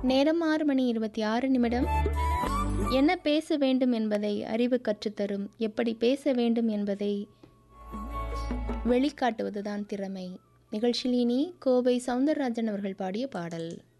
நேரம் 6:26. என்ன பேச வேண்டும் என்பதை அறிவு கற்றுத்தரும், எப்படி பேச வேண்டும் என்பதை வெளிக்காட்டுவதுதான் திறமை. நிகழ்ச்சியில் இனி கோவை சவுந்தரராஜன் அவர்கள் பாடிய பாடல்.